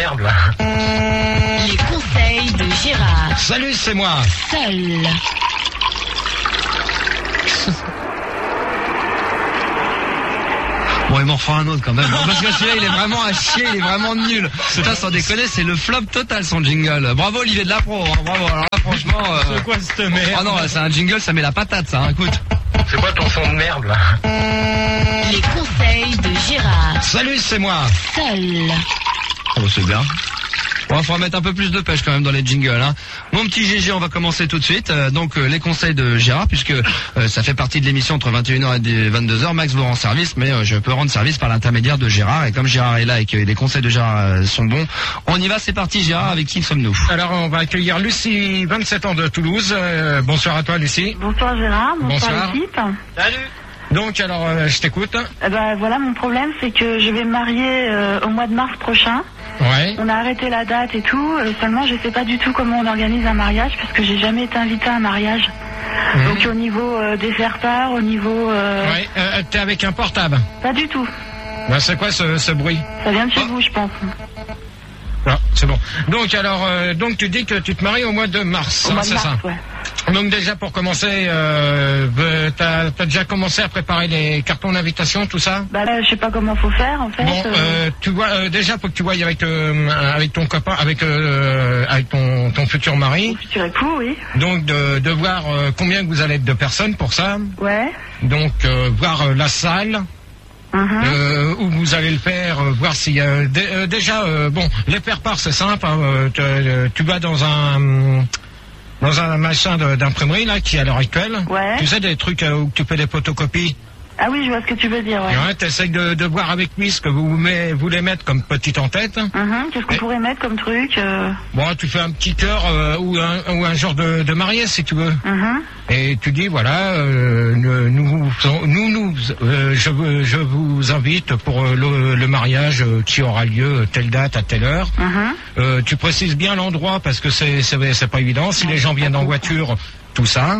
t'emmerde là. Les conseils de Gérard. Salut, c'est moi. Seul. Bon, il m'en fera un autre quand même. Bon, parce que celui-là, il est vraiment à chier, il est vraiment nul. Putain, sans déconner, c'est le flop total son jingle. Bravo Olivier de la Pro, hein, bravo. Alors là, franchement... C'est quoi cette merde? Ah non, c'est un jingle, ça met la patate, ça, hein, écoute. C'est quoi ton son de merde là? Les conseils de Gérard. Salut, c'est moi. Seul. Oh, c'est bien. Bon, il faudra mettre un peu plus de pêche quand même dans les jingles, hein. Mon petit GG, on va commencer tout de suite. Donc les conseils de Gérard, puisque ça fait partie de l'émission entre 21h et 22h. Max vous rend service, mais je peux rendre service par l'intermédiaire de Gérard. Et comme Gérard est là et que les conseils de Gérard sont bons, on y va, c'est parti Gérard, avec qui sommes-nous? Alors on va accueillir Lucie, 27 ans de Toulouse. Bonsoir à toi Lucie. Bonsoir Gérard, bonsoir l'équipe. Salut. Donc alors je t'écoute. Voilà, mon problème c'est que je vais me marier au mois de mars prochain. Ouais. On a arrêté la date et tout, seulement je sais pas du tout comment on organise un mariage parce que j'ai jamais été invitée à un mariage. Donc au niveau des faire-part, au niveau... Ouais, t'es avec un portable? Pas du tout. Bah, c'est quoi ce bruit? Ça vient de chez vous je pense. Ah, c'est bon. Donc alors, donc tu dis que tu te maries au mois de mars, Au mois de c'est mars, ça? ouais. Donc déjà pour commencer, t'as déjà commencé à préparer les cartons d'invitation, tout ça? Bah là je sais pas comment faut faire en fait. Bon, tu vois, déjà faut que tu voies avec ton copain, avec ton futur mari. Mon futur époux, oui. Donc de voir combien vous allez être de personnes pour ça. Ouais. Donc voir la salle. Où vous allez le faire, voir s'il y a déjà bon, les faire-part c'est simple, hein, tu vas dans un machin d'imprimerie là qui est à l'heure actuelle. Ouais. Tu sais, des trucs où tu fais des photocopies. Ah oui, je vois ce que tu veux dire, ouais. Ouais, t'essayes de voir avec lui ce que vous voulez mettre comme petite en tête. Qu'est-ce qu'on pourrait mettre comme truc Bon, tu fais un petit cœur ou un genre de mariée si tu veux. Et tu dis voilà, je vous invite pour le mariage qui aura lieu telle date à telle heure. Tu précises bien l'endroit parce que c'est pas évident si les gens viennent en voiture, tout ça.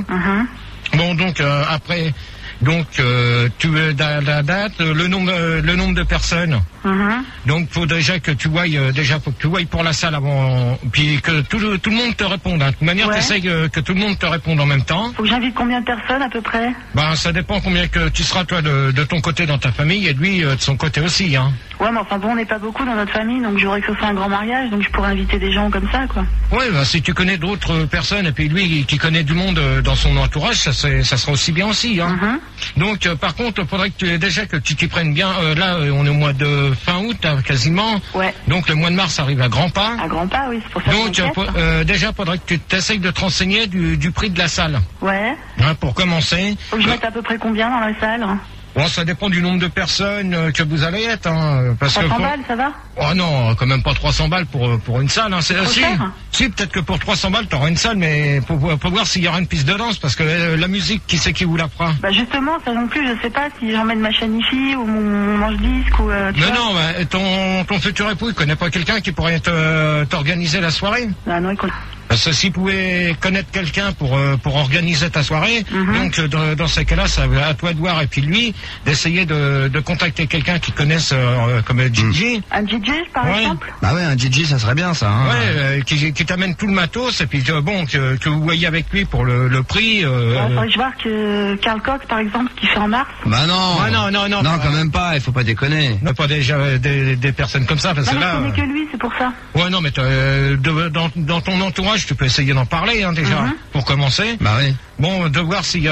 Bon, donc après. Donc tu veux la date, le nombre de personnes. Donc faut déjà que tu voies pour la salle avant, puis que tout le monde te réponde. Hein. De toute manière, t'essayes que tout le monde te réponde en même temps. Faut que j'invite combien de personnes à peu près? Ben ça dépend combien que tu seras toi de ton côté dans ta famille et lui de son côté aussi. Hein. Ouais, mais enfin bon, on n'est pas beaucoup dans notre famille, donc j'aurais que ce soit un grand mariage, donc je pourrais inviter des gens comme ça, quoi. Ouais, ben, si tu connais d'autres personnes et puis lui qui connaît du monde dans son entourage, ça sera aussi bien aussi. Hein. Donc par contre, faudrait que tu t'y prennes bien. Là, on est au mois de fin août, hein, quasiment. Ouais. Donc le mois de mars arrive à grands pas. À grands pas, oui, c'est pour ça. Donc déjà, faudrait que tu t'essayes de te renseigner du prix de la salle. Ouais. Hein, pour commencer. Faut que je mette à peu près combien dans la salle? Bon, ça dépend du nombre de personnes que vous allez être. Hein, parce 300 balles, ça va? Oh non, quand même pas 300 balles pour une salle. Hein. Si, peut-être que pour 300 balles, t'auras une salle, mais faut voir s'il y aura une piste de danse, parce que la musique, qui c'est qui vous la fera? Bah justement, ça non plus, je sais pas si j'emmène ma chaîne hi-fi ou mon manche-disque ou... non, bah, ton futur époux, il connaît pas quelqu'un qui pourrait t'organiser la soirée? Ah non, il connaît. Parce que s'il pouvait connaître quelqu'un pour organiser ta soirée, donc dans ces cas-là, ça va à toi de voir, et puis lui, d'essayer de contacter quelqu'un qui connaisse comme DJ. Un DJ, par exemple? Bah ouais, un DJ, ça serait bien ça. Hein. Ouais, qui t'amène tout le matos, et puis bon, que vous voyez avec lui pour le prix. Faudrait que je vois que Karl Cox, par exemple, qui fait en mars. Bah non. Non, quand même pas, il faut pas déconner. Non, pas déjà des personnes comme ça, parce que là... je connais que lui, c'est pour ça. Ouais, non, mais dans ton entourage, tu peux essayer d'en parler, hein, déjà, pour commencer. Bah oui. Bon, de voir s'il y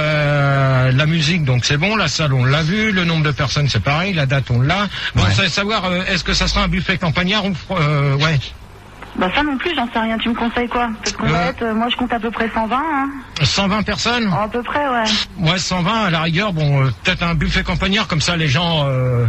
a la musique, donc c'est bon, la salle, on l'a vu, le nombre de personnes, c'est pareil, la date, on l'a. Bon, c'est savoir, est-ce que ça sera un buffet campagnard ou... ouais. Bah ça non plus, j'en sais rien, tu me conseilles quoi? Peut-être qu'on va être, moi je compte à peu près 120, hein. 120 personnes? À peu près, ouais. Ouais, 120, à la rigueur, bon, peut-être un buffet campagnard, comme ça, les gens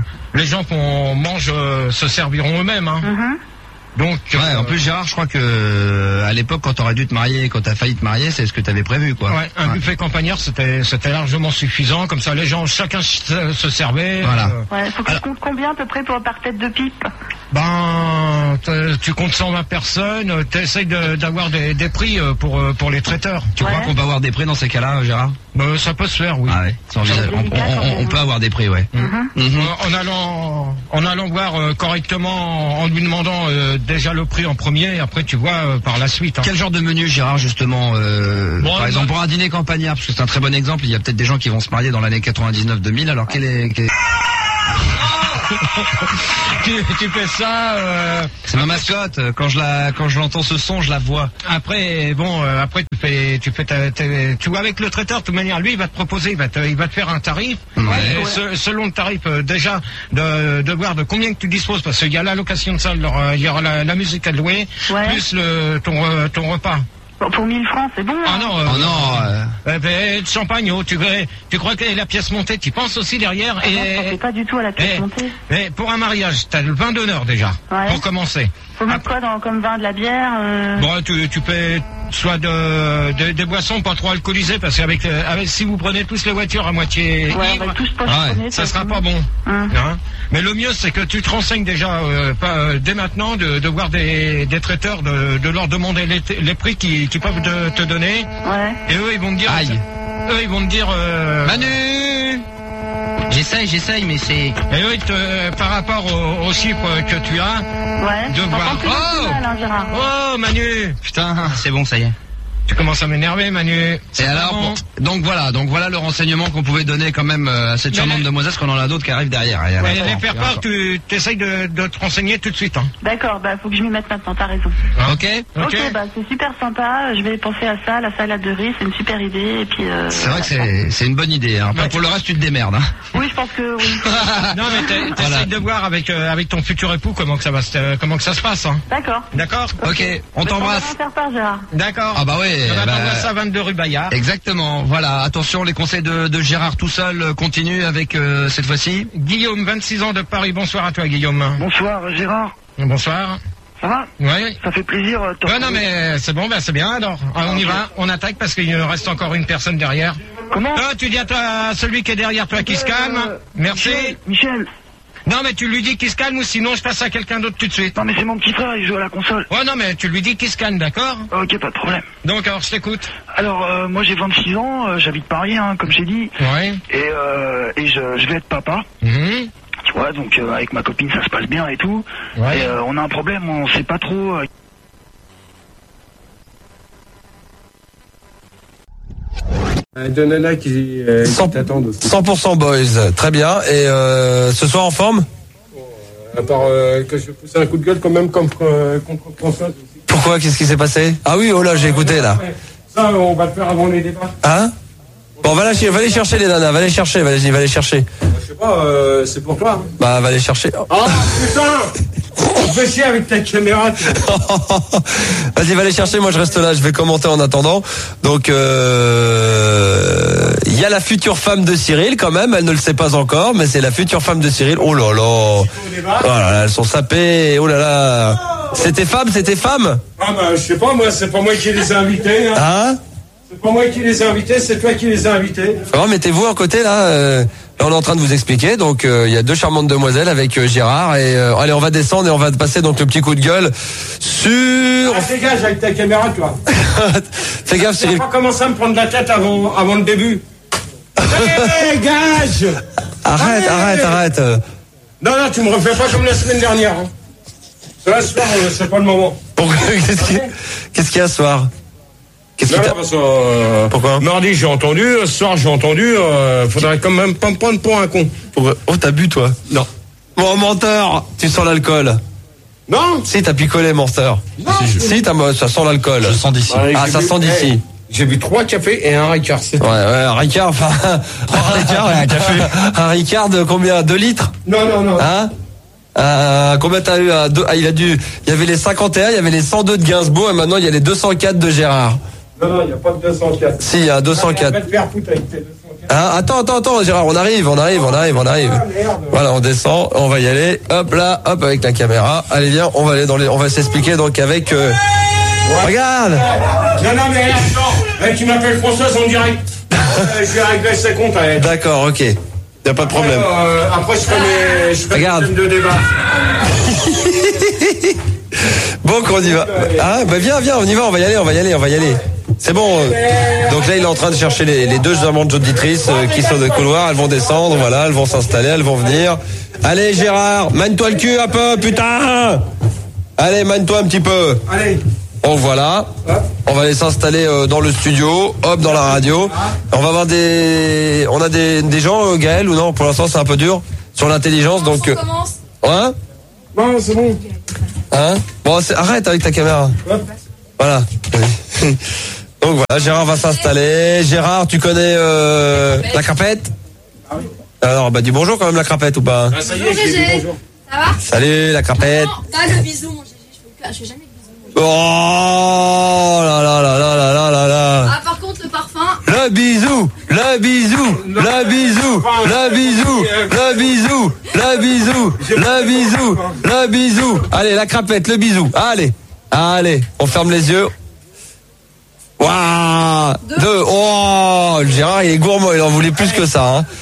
qu'on mange se serviront eux-mêmes, hein. Donc, en plus Gérard, je crois que à l'époque, quand t'aurais dû te marier, quand t'as failli te marier, c'est ce que t'avais prévu, quoi. Ouais, un buffet campagnard, c'était largement suffisant, comme ça les gens, chacun se servait. Voilà. Ouais, faut que je compte combien à peu près par tête de pipe? Ben, tu comptes 120 personnes, tu essayes d'avoir des prix pour les traiteurs. Tu crois qu'on peut avoir des prix dans ces cas-là, Gérard? Ça peut se faire, oui. Ah ouais, c'est envisageable. On peut avoir des prix, ouais. En allant voir correctement, en lui demandant déjà le prix en premier, et après tu vois par la suite. Hein. Quel genre de menu, Gérard, justement par exemple, pour un dîner campagnard, parce que c'est un très bon exemple, il y a peut-être des gens qui vont se marier dans l'année 99-2000, alors quel est... tu fais ça. C'est ma mascotte. Quand je l'entends ce son, je la vois. Après, tu vois avec le traiteur. De toute manière, lui, il va te proposer, il va te faire un tarif. Ouais. Selon le tarif, déjà de voir de combien que tu disposes, parce qu'il y a la location de salle, il y aura la musique à louer, plus ton repas. Pour 1000 francs, c'est bon. Ah non, non. champagne, tu crois que la pièce montée, tu penses aussi derrière. Non, je pensais pas du tout à la pièce montée. Mais pour un mariage, t'as le vin d'honneur déjà, pour commencer. Faut mettre quoi comme vin, de la bière Bon, tu peux soit des boissons pas trop alcoolisées, parce qu'avec si vous prenez tous les voitures à moitié ivres, ça sera pas bon. Hein. Mais le mieux, c'est que tu te renseignes déjà dès maintenant de voir des traiteurs, de leur demander les prix qu'ils peuvent te donner. Ouais. Et eux, ils vont te dire. Eux, ils vont te dire. Manu. J'essaye, mais c'est... Et eux, par rapport aux chiffres que tu as, de voir... Gérard. Oh, Manu. Putain, c'est bon, ça y est. Tu commences à m'énerver, Manu. Et alors, donc voilà le renseignement qu'on pouvait donner quand même à cette charmante demoiselle, parce qu'on en a d'autres qui arrivent derrière. Les faire part, tu essayes de te renseigner tout de suite. Hein. D'accord, faut que je m'y mette maintenant, t'as raison. Ok, c'est super sympa, je vais penser à ça, la salade de riz, c'est une super idée, et puis... c'est vrai que c'est une bonne idée, hein. Pour le reste, tu te démerdes. Hein. Oui, je pense que oui. Non, mais t'essayes de voir avec ton futur époux comment que ça se passe. Hein. D'accord. Ok, on t'embrasse. On va faire part, Gérard. D'accord. Ah bah oui. On t'envoie ça 22 rue Bayard. Exactement, voilà. Attention, les conseils de Gérard tout seul continuent avec cette fois-ci. Guillaume, 26 ans de Paris. Bonsoir à toi, Guillaume. Bonsoir, Gérard. Bonsoir. Ça va? Oui. Ça fait plaisir. Non, mais c'est bon, c'est bien alors. On y va, on attaque parce qu'il reste encore une personne derrière. Comment? Tu dis à celui qui est derrière toi qui se calme. Merci. Michel. Non, mais tu lui dis qu'il se calme ou sinon je passe à quelqu'un d'autre tout de suite. Non, mais c'est mon petit frère, il joue à la console. Ouais, non, mais tu lui dis qu'il se calme, d'accord? Ok, pas de problème. Donc, alors, je t'écoute. Alors, moi j'ai 26 ans, j'habite Paris, comme j'ai dit. Ouais. Et je vais être papa. Tu vois, donc avec ma copine ça se passe bien et tout. Ouais. Et on a un problème, on sait pas trop... Deux nanas qui t'attendent aussi. 100% boys, très bien. Et ce soir en forme? À part que je pousse un coup de gueule quand même contre François aussi. Pourquoi? Qu'est-ce qui s'est passé? Ah oui, oh là, j'ai écouté là. Ça, on va le faire avant les débats. Hein? Bon, va les chercher les nanas, va les chercher, va les chercher. Je sais pas, c'est pour toi. Bah, va les chercher. Oh putain! On fait chier avec ta caméra. Vas-y, va les chercher, moi je reste là, je vais commenter en attendant. Donc, il y a la future femme de Cyril quand même, elle ne le sait pas encore, mais c'est la future femme de Cyril. Oh là là. Oh là là, elles sont sapées, oh là là. C'était femme? Ah bah, je sais pas, moi, c'est pas moi qui les ai invités. Hein? C'est pas moi qui les ai invités, c'est toi qui les as invités. Alors, mettez-vous à côté là. Là, on est en train de vous expliquer. Donc, il y a deux charmantes demoiselles avec Gérard. Et allez, on va descendre et on va passer donc le petit coup de gueule sur... Dégage avec ta caméra, toi. Fais gaffe, Cyril. Tu vas pas commencer à me prendre la tête avant le début. Dégage. Arrête. Non, tu me refais pas comme la semaine dernière. Hein. Ce soir, c'est pas le moment. Pourquoi? Qu'est-ce qu'il y a ce soir? Parce que, pourquoi? Mardi j'ai entendu, ce soir j'ai entendu, faudrait quand même pas me prendre pour un con. Oh, t'as bu toi? Non. Bon, menteur, tu sens l'alcool. Non. Si, t'as picolé, menteur. Non. Si, ça sent l'alcool. Je sens d'ici. Ça sent d'ici. J'ai bu 3 cafés et un Ricard. Ouais, un Ricard, enfin... un Ricard et un café. Un Ricard de combien? 2 litres? Non. Hein? Combien t'as eu? Il y avait les 51, il y avait les 102 de Gainsbourg et maintenant il y a les 204 de Gérard. Non, il n'y a pas de 204. Si, il y a 204. Hein, attends, Gérard, on arrive. Voilà, on descend, on va y aller. Hop là, hop avec la caméra. Allez, viens, on va s'expliquer donc avec. Regarde. Non, mais attends. Tu m'appelles Françoise en direct. Je vais régler ses comptes. D'accord, ok. Y a pas de problème. Après, je fais mes thèmes de débat. Bon, qu'on y va. Ah, bah viens, on y va, on va y aller. C'est bon. Donc là, il est en train de chercher les deux amantes auditrices qui sont dans le couloir. Elles vont descendre, voilà, elles vont s'installer, elles vont venir. Allez, Gérard, mane-toi le cul un peu, putain. Allez, mane-toi un petit peu. Allez. Bon, voilà. On va aller s'installer dans le studio, hop, dans la radio. On va avoir on a des gens, Gaël, ou non? Pour l'instant, c'est un peu dur sur l'intelligence, donc. Hein? Non, c'est bon. Hein? Bon, arrête avec ta caméra. Voilà. Donc voilà, Gérard va s'installer. Gérard, tu connais la crapette? Alors, bah dis bonjour quand même, la crapette, ou pas? Ah, ça y est, j'ai dit bonjour. Ça va? Salut, la crapette. T'as le bisou, mon GG, je fais jamais de bisous. Oh là là là là là là là là. Ah, par contre, le parfum. Le bisou. Allez, la crapette, le bisou. Allez, on ferme les yeux. Waouh. Deux. Oh, Gérard, il est gourmand, il en voulait plus que ça, hein.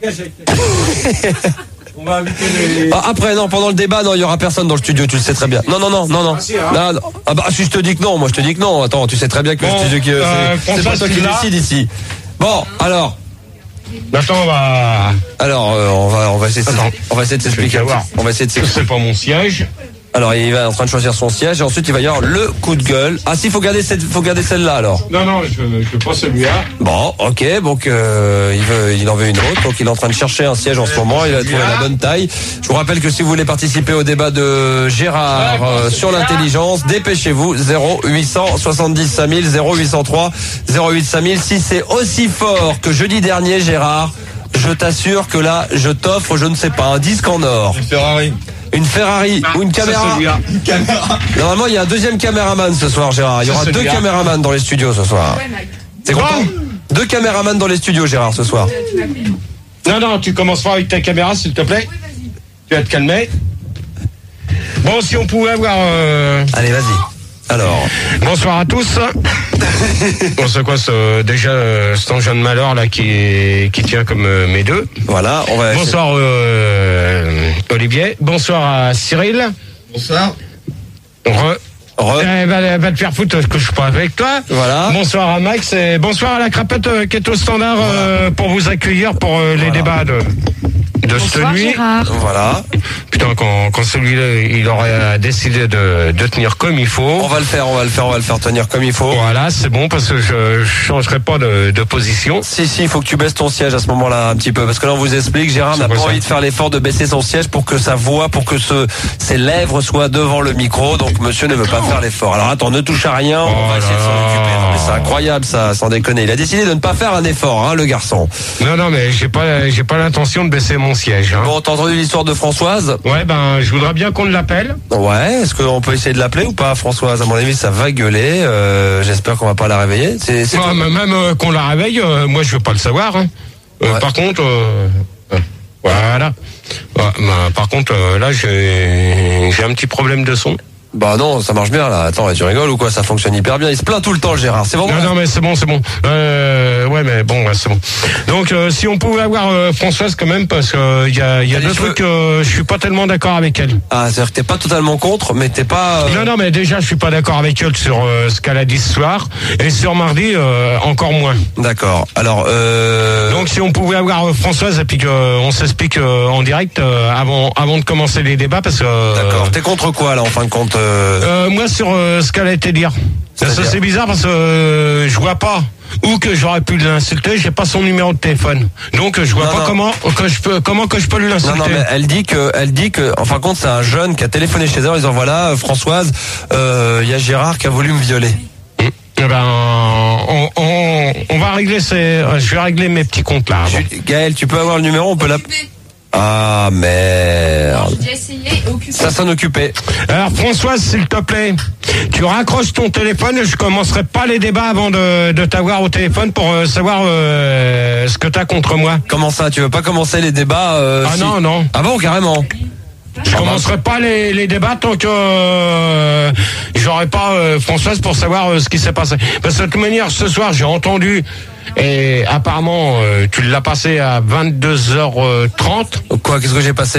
On va inviter les... Après, non, pendant le débat, non, il y aura personne dans le studio, tu le sais très bien. Non. Non. Ah bah, si je te dis que non, moi je te dis que non. Attends, tu sais très bien que le studio c'est pas toi qui décide ici. Bon, alors. Maintenant, on va... Alors, on va essayer de s'expliquer. On va essayer de s'expliquer. C'est pas mon siège. Alors, il va en train de choisir son siège et ensuite il va y avoir le coup de gueule. Ah si, faut garder celle-là alors. Non, je veux pas celui-là. Bon, ok, donc il en veut une autre. Donc il est en train de chercher un siège en ce moment. Il a trouvé la bonne taille. Je vous rappelle que si vous voulez participer au débat de Gérard sur l'intelligence, dépêchez-vous. 0800 70 5000 0803 08 5000. Si c'est aussi fort que jeudi dernier, Gérard, je t'assure que là, je t'offre, je ne sais pas, un disque en or. Une Ferrari ou une caméra. Une caméra. Normalement, il y a un deuxième caméraman ce soir, Gérard. Il y aura deux caméramans dans les studios ce soir. T'es content? Deux caméramans dans les studios, Gérard, ce soir. Non, tu commences pas avec ta caméra, s'il te plaît. Tu vas te calmer. Bon, si on pouvait avoir... Allez, vas-y. Alors. Bonsoir à tous. Bon, c'est quoi déjà cet engin de malheur là qui tient comme mes deux. Voilà, on va. Bonsoir Olivier. Bonsoir à Cyril. Bonsoir. Va te faire foutre que je suis pas avec toi. Voilà. Bonsoir à Max et bonsoir à la crapette qui est au standard pour vous accueillir pour les débats de cette nuit. Gérard. Voilà. Putain, quand celui-là il aurait décidé de tenir comme il faut. On va le faire tenir comme il faut. Voilà, c'est bon parce que je changerai pas de position. Si, il faut que tu baisses ton siège à ce moment-là un petit peu parce que là on vous explique, Gérard n'a pas envie de faire l'effort de baisser son siège pour que sa voix, pour que ses lèvres soient devant le micro. Donc monsieur ne veut pas faire l'effort. Alors attends, ne touche à rien, on va essayer de s'en occuper. Non mais c'est incroyable ça, sans déconner. Il a décidé de ne pas faire un effort, hein, le garçon. Non, mais j'ai pas l'intention de baisser mon siège. Hein. Bon, t'as entendu l'histoire de Françoise? Ouais, je voudrais bien qu'on l'appelle. Ouais, est-ce qu'on peut essayer de l'appeler ou pas, Françoise? À mon avis, ça va gueuler. J'espère qu'on va pas la réveiller. Même qu'on la réveille, moi je veux pas le savoir. Hein. Ouais. Par contre, voilà. Par contre, là j'ai un petit problème de son. Bah non, ça marche bien là. Attends, tu rigoles ou quoi? Ça fonctionne hyper bien. Il se plaint tout le temps, Gérard. C'est bon? Non, mais c'est bon. Ouais, mais bon, c'est bon. Donc, si on pouvait avoir Françoise quand même, parce que il y a deux trucs, je suis pas tellement d'accord avec elle. Ah, c'est-à-dire que t'es pas totalement contre, mais t'es pas. Non, mais déjà, je suis pas d'accord avec elle sur ce qu'elle a dit ce soir, et sur mardi, encore moins. D'accord. Alors. Donc, si on pouvait avoir Françoise et puis qu'on s'explique en direct avant de commencer les débats, parce que. D'accord. T'es contre quoi là, en fin de compte? Moi sur ce qu'elle a été dire. Ça c'est bizarre parce que je vois pas où que j'aurais pu l'insulter, j'ai pas son numéro de téléphone. Donc je vois comment je peux l'insulter. Non, mais elle dit que en fin de compte c'est un jeune qui a téléphoné chez elle en disant voilà Françoise, il y a Gérard qui a voulu me violer. Eh ben on va régler je vais régler mes petits comptes là. Gaël, tu peux avoir le numéro, on peut l'appeler. Ah merde. J'ai essayé, occupé. Ça s'en occupait. Alors Françoise, s'il te plaît, tu raccroches ton téléphone et je commencerai pas les débats avant de t'avoir au téléphone pour savoir ce que t'as contre moi. Comment ça? Tu veux pas commencer les débats Non. Ah bon, carrément. Je commencerai pas les débats tant que j'aurai pas Françoise pour savoir ce qui s'est passé. Parce que de toute manière, ce soir, j'ai entendu et apparemment tu l'as passé à 22h30. Quoi? Qu'est-ce que j'ai passé?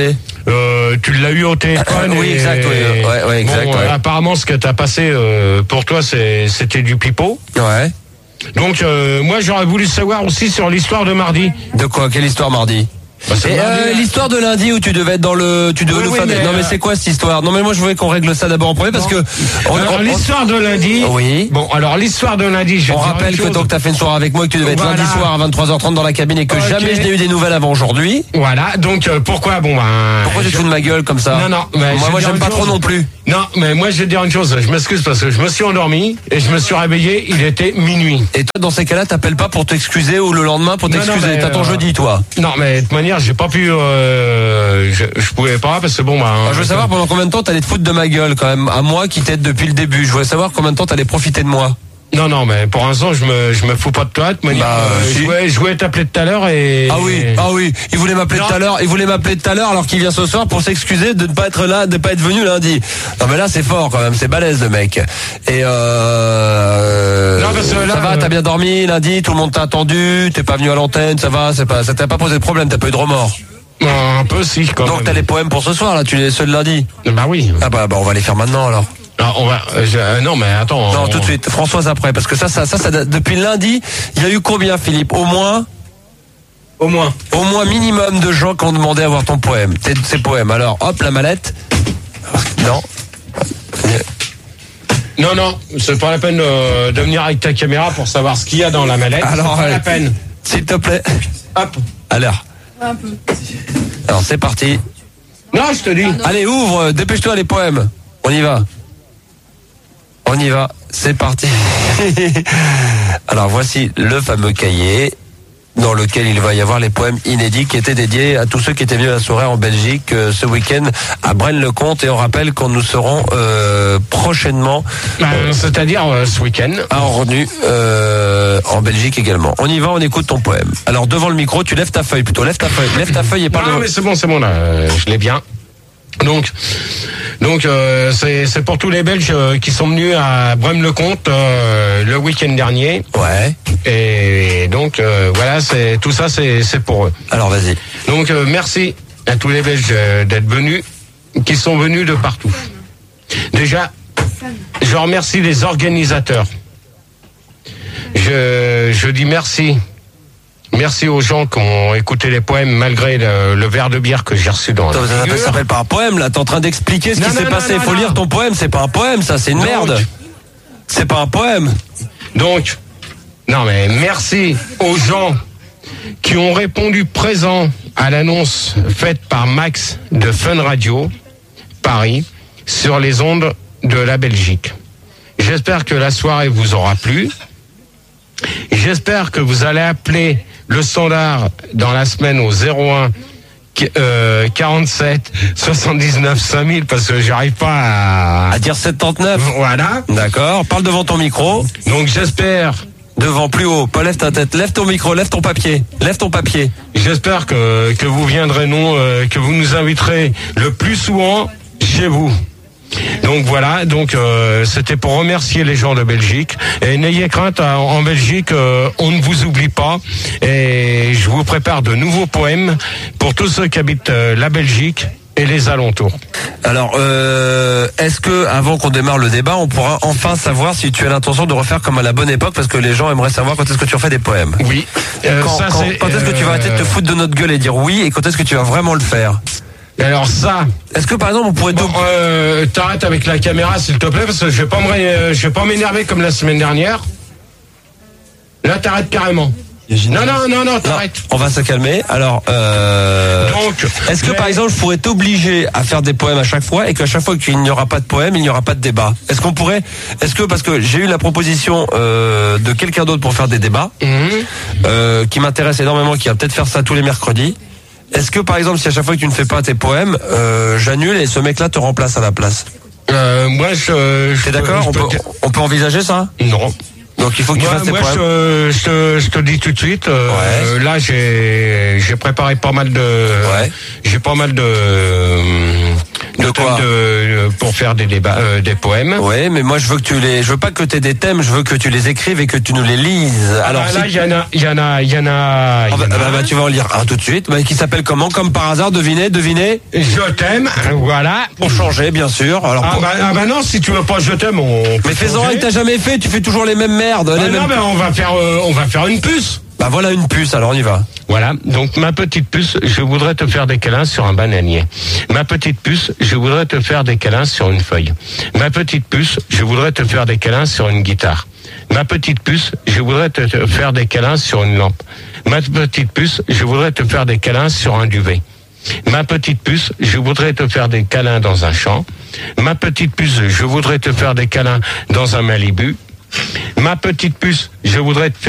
tu l'as eu au téléphone. Oui, exact. Ouais, exact. Bon, apparemment, ce que t'as passé pour toi, c'était du pipeau. Ouais. Donc, moi, j'aurais voulu savoir aussi sur l'histoire de mardi. De quoi? Quelle histoire mardi? L'histoire de lundi où tu devais être dans le... Non mais c'est quoi cette histoire? Non mais moi je voulais qu'on règle ça d'abord en premier parce que... l'histoire de lundi... Oui. Bon, alors l'histoire de lundi... On rappelle que donc t'as fait une soirée avec moi et que tu devais être lundi soir à 23h30 dans la cabine et que jamais je n'ai eu des nouvelles avant aujourd'hui. Voilà, donc pourquoi pourquoi tu te fous de ma gueule comme ça? Non, mais moi j'aime pas trop non plus. Non, mais moi je vais te dire une chose, je m'excuse parce que je me suis endormi et je me suis réveillé, il était minuit. Et toi dans ces cas-là t'appelles pas pour t'excuser ou le lendemain pour t'excuser? T'as ton jeudi toi? Non mais de toute manière j'ai pas pu... je pouvais pas parce que je veux savoir pendant combien de temps t'allais te foutre de ma gueule quand même, à moi qui t'aide depuis le début. Je voulais savoir combien de temps t'allais profiter de moi. Non, mais pour l'instant, je me fous pas de toi. Je voulais t'appeler tout à l'heure et... Ah oui, il voulait m'appeler tout à l'heure, alors qu'il vient ce soir pour s'excuser de ne pas être là, de pas être venu lundi. Non mais là, c'est fort quand même, c'est balèze le mec. Et non, parce que là, ça va, t'as bien dormi lundi, tout le monde t'a attendu, t'es pas venu à l'antenne, ça va, ça t'a pas posé de problème, t'as pas eu de remords. Un peu si, quand même. Donc t'as les poèmes pour ce soir, là, tu es seul lundi. Bah oui. Ah bah on va les faire maintenant alors. On va. Non mais attends. Non, tout de suite. Françoise après, parce que ça depuis lundi, il y a eu combien, Philippe? Au moins minimum de gens qui ont demandé à voir ton poème. Ces poèmes. Alors, hop, la mallette. Non. Non, c'est pas la peine de venir avec ta caméra pour savoir ce qu'il y a dans la mallette. Alors, c'est pas la peine. S'il te plaît. Hop. Alors. Un peu. Alors c'est parti. Non, je te dis. Allez, ouvre, dépêche-toi les poèmes. On y va, c'est parti. Alors voici le fameux cahier dans lequel il va y avoir les poèmes inédits qui étaient dédiés à tous ceux qui étaient venus à la soirée en Belgique ce week-end à Braine-le-Comte. Et on rappelle qu'on nous serons prochainement, c'est-à-dire ce week-end, à Ornu, en Belgique également. On y va, on écoute ton poème. Alors devant le micro, tu lèves ta feuille plutôt, lève ta feuille et parle. Non mais c'est bon là, je l'ai bien. Donc c'est pour tous les Belges qui sont venus à Braine-le-Comte le week-end dernier. Ouais. Et donc voilà, tout ça c'est pour eux. Alors vas-y. Donc merci à tous les Belges d'être venus, qui sont venus de partout. Déjà, je remercie les organisateurs. Je dis merci. Merci aux gens qui ont écouté les poèmes malgré le verre de bière que j'ai reçu dans la figure. Ça s'appelle pas un poème là, t'es en train d'expliquer ce qui s'est passé. Il faut lire ton poème, c'est pas un poème ça, c'est une merde. C'est pas un poème. Donc, non mais merci aux gens qui ont répondu présent à l'annonce faite par Max de Fun Radio Paris sur les ondes de la Belgique. J'espère que la soirée vous aura plu. J'espère que vous allez appeler le standard dans la semaine au 01 47 79 5000 parce que j'arrive pas à dire 79. Voilà. D'accord. Parle devant ton micro. Donc j'espère. Devant, plus haut. Pas lève ta tête. Lève ton micro. Lève ton papier. J'espère que vous viendrez que vous nous inviterez le plus souvent chez vous. Donc voilà, c'était pour remercier les gens de Belgique. Et n'ayez crainte, en Belgique, on ne vous oublie pas. Et je vous prépare de nouveaux poèmes pour tous ceux qui habitent la Belgique et les alentours. Alors, est-ce que, avant qu'on démarre le débat, on pourra enfin savoir si tu as l'intention de refaire comme à la bonne époque, parce que les gens aimeraient savoir quand est-ce que tu refais des poèmes. Oui. Quand est-ce que tu vas arrêter de te foutre de notre gueule et dire oui, et quand est-ce que tu vas vraiment le faire? Alors ça, est-ce que par exemple on pourrait t'arrêtes avec la caméra s'il te plaît parce que je vais pas m'énerver comme la semaine dernière. Là t'arrêtes carrément. Non, t'arrêtes. On va se calmer. Alors, donc, est-ce que par exemple je pourrais t'obliger à faire des poèmes à chaque fois et qu'à chaque fois qu'il n'y aura pas de poème, il n'y aura pas de débat? Est-ce que parce que j'ai eu la proposition de quelqu'un d'autre pour faire des débats, qui m'intéresse énormément, qui va peut-être faire ça tous les mercredis. Est-ce que par exemple si à chaque fois que tu ne fais pas tes poèmes, j'annule et ce mec-là te remplace à la place? Moi T'es d'accord? On peut envisager ça? Non. Donc il faut que tu fasses tes poèmes. Je te dis tout de suite. Là, j'ai préparé pas mal de. J'ai pas mal de quoi pour faire des débats, des poèmes. Ouais, mais moi je veux pas que tu aies des thèmes, je veux que tu les écrives et que tu nous les lises. Alors là, il y en a. Tu vas en lire un tout de suite. Qui s'appelle comment? Comme par hasard, devinez. Je t'aime, voilà. Pour changer, bien sûr. Alors, non, si tu veux pas je t'aime, mais fais-en un que t'as jamais fait, tu fais toujours les mêmes merdes. On va faire une puce. Bah voilà une puce, alors on y va. Voilà, donc ma petite puce, je voudrais te faire des câlins sur un bananier. Ma petite puce, je voudrais te faire des câlins sur une feuille. Ma petite puce, je voudrais te faire des câlins sur une guitare. Ma petite puce, je voudrais te faire des câlins sur une lampe. Ma petite puce, je voudrais te faire des câlins sur un duvet. Ma petite puce, je voudrais te faire des câlins dans un champ. Ma petite puce, je voudrais te faire des câlins dans un Malibu. Ma petite puce, je voudrais te